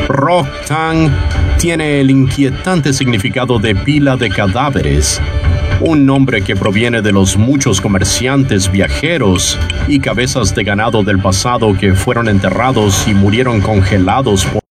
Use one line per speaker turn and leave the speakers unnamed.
Rok'Tang tiene el inquietante significado de pila de cadáveres, un nombre que proviene de los muchos comerciantes, viajeros y cabezas de ganado del pasado que fueron enterrados y murieron congelados por